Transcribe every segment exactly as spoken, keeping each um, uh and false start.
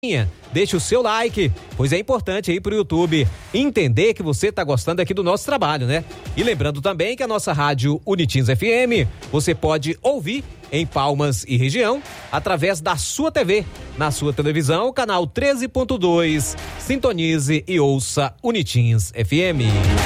Deixe o seu like, pois é importante aí pro YouTube entender que você tá gostando aqui do nosso trabalho, né? E lembrando também que a nossa rádio Unitins F M, você pode ouvir em Palmas e região, através da sua T V, na sua televisão, canal treze ponto dois. Sintonize e ouça Unitins F M.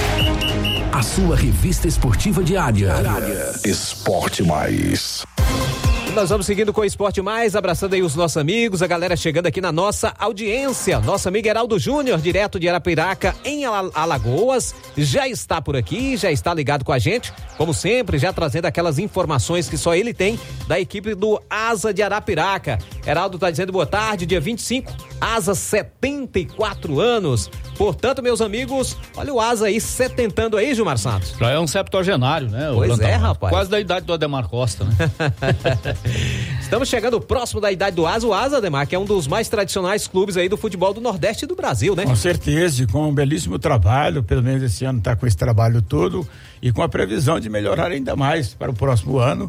A sua revista esportiva diária. Esporte Mais. Nós vamos seguindo com o Esporte Mais, abraçando aí os nossos amigos, a galera chegando aqui na nossa audiência. Nosso amigo Heraldo Júnior, direto de Arapiraca, em Alagoas, já está por aqui, já está ligado com a gente, como sempre, já trazendo aquelas informações que só ele tem da equipe do Asa de Arapiraca. Heraldo tá dizendo boa tarde, dia vinte e cinco, Asa setenta e quatro anos. Portanto, meus amigos, olha o Asa aí setentando aí, Gilmar Santos. Já é um septuagenário, né? Pois é, rapaz. Quase da idade do Ademar Costa, né? Estamos chegando próximo da idade do Asa. O Asa, Ademar, que é um dos mais tradicionais clubes aí do futebol do Nordeste do Brasil, né? Com certeza, e com um belíssimo trabalho, pelo menos esse ano está com esse trabalho todo e com a previsão de melhorar ainda mais para o próximo ano,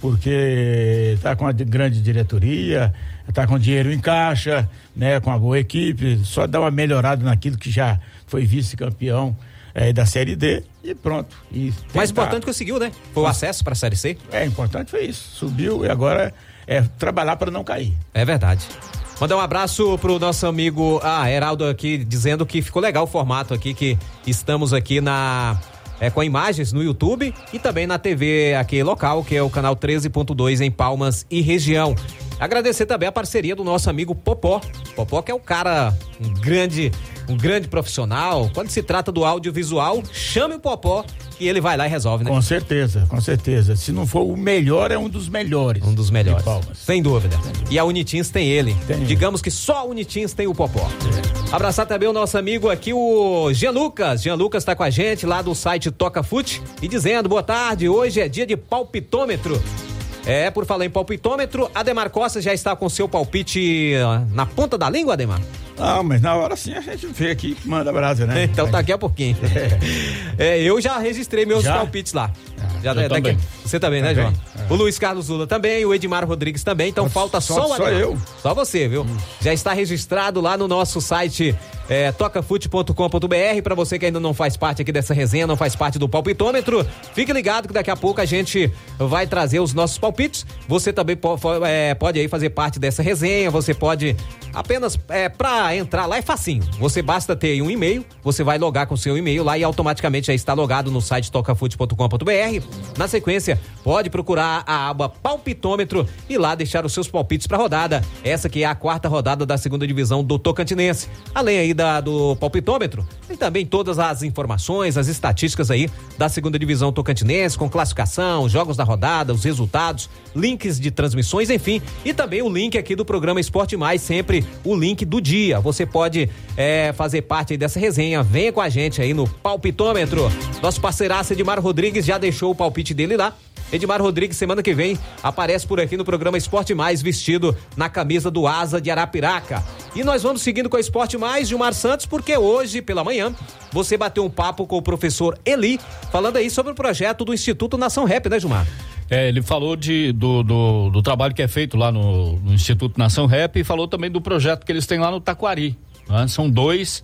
porque está com a grande diretoria, está com dinheiro em caixa, né? Com a boa equipe, só dá uma melhorada naquilo que já foi vice-campeão É, da Série D e pronto. E tentar... Mais importante conseguiu, né? Foi o acesso para a Série C. É, importante foi isso. Subiu e agora é trabalhar para não cair. É verdade. Mandar um abraço pro nosso amigo ah, Heraldo aqui, dizendo que ficou legal o formato aqui, que estamos aqui na... É, com imagens no YouTube e também na T V aqui local, que é o canal treze ponto dois em Palmas e região. Agradecer também a parceria do nosso amigo Popó. Popó que é um cara, um grande, um grande profissional. Quando se trata do audiovisual, chame o Popó que ele vai lá e resolve, né? Com certeza, com certeza. Se não for o melhor, é um dos melhores. Um dos melhores. Sem dúvida. E a Unitins tem ele. Tem Digamos ele. que só a Unitins tem o Popó. É. Abraçar também o nosso amigo aqui, o Jean Lucas. Jean Lucas tá com a gente lá do site Toca Fute e dizendo, boa tarde, hoje é dia de palpitômetro. É, por falar em palpitômetro, Ademar Costa já está com seu palpite na ponta da língua, Ademar? Ah, mas na hora sim a gente vê aqui, manda brasa, né? Então daqui a pouquinho. É. É, eu já registrei meus já? palpites lá. Ah, já, eu daqui, também. Você também, né, também. João? É. O Luiz Carlos Lula também, o Edmar Rodrigues também, então falta só, só o Ademar. Só eu. Só você, viu? Hum. Já está registrado lá no nosso site é, toca fute ponto com ponto b r. Para você que ainda não faz parte aqui dessa resenha, não faz parte do palpitômetro, fique ligado que daqui a pouco a gente vai trazer os nossos palpites. Você também pode, é, pode aí fazer parte dessa resenha, você pode apenas, é, para entrar lá é facinho. Você basta ter um e-mail, você vai logar com o seu e-mail lá e automaticamente já está logado no site toca fute ponto com ponto b r. Na sequência, pode procurar a aba palpitômetro e lá deixar os seus palpites para rodada. Essa que é a quarta rodada da segunda divisão do Tocantinense. Além aí da, do palpitômetro, tem também todas as informações, as estatísticas aí da segunda divisão Tocantinense, com classificação, jogos da rodada, os resultados, links de transmissões, enfim, e também o link aqui do programa Esporte Mais, sempre o link do dia. Você pode é, fazer parte aí dessa resenha, venha com a gente aí no palpitômetro. Nosso parceiraço Edmar Rodrigues já deixou o palpite dele lá. Edmar Rodrigues, semana que vem, aparece por aqui no programa Esporte Mais, vestido na camisa do Asa de Arapiraca. E nós vamos seguindo com o Esporte Mais, Gilmar Santos, porque hoje, pela manhã, você bateu um papo com o professor Eli, falando aí sobre o projeto do Instituto Nação Rap, né, Gilmar? É, ele falou de, do, do, do trabalho que é feito lá no, no Instituto Nação Rap e falou também do projeto que eles têm lá no Taquari. Né? São dois,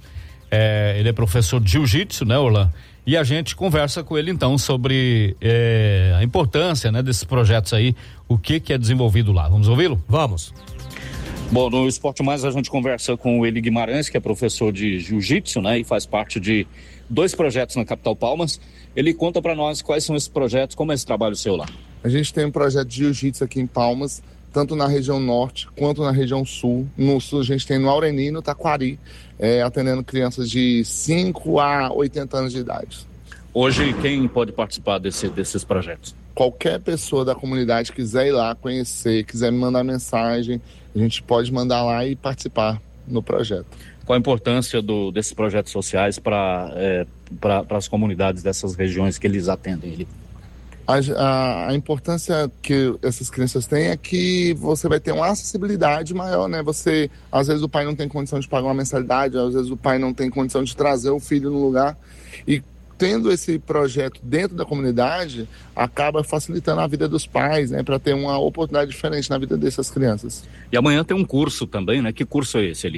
é, ele é professor de jiu-jitsu, né, Orlan? E a gente conversa com ele então sobre é, a importância, né, desses projetos aí, o que que é desenvolvido lá. Vamos ouvi-lo? Vamos. Bom, no Esporte Mais a gente conversa com o Eli Guimarães, que é professor de jiu-jitsu, né, e faz parte de dois projetos na capital Palmas. Ele conta para nós quais são esses projetos, como é esse trabalho seu lá. A gente tem um projeto de jiu-jitsu aqui em Palmas, tanto na região norte quanto na região sul. No sul a gente tem no Aureni e no Taquari, é, atendendo crianças de cinco a oitenta anos de idade. Hoje, quem pode participar desse, desses projetos? Qualquer pessoa da comunidade quiser ir lá conhecer, quiser me mandar mensagem, a gente pode mandar lá e participar no projeto. Qual a importância do, desses projetos sociais para é, para as comunidades dessas regiões que eles atendem? Ele? A, a, a importância que essas crianças têm é que você vai ter uma acessibilidade maior, né? Você, às vezes o pai não tem condição de pagar uma mensalidade, às vezes o pai não tem condição de trazer o filho no lugar, e tendo esse projeto dentro da comunidade, acaba facilitando a vida dos pais, né? Para ter uma oportunidade diferente na vida dessas crianças. E amanhã tem um curso também, né? Que curso é esse ali?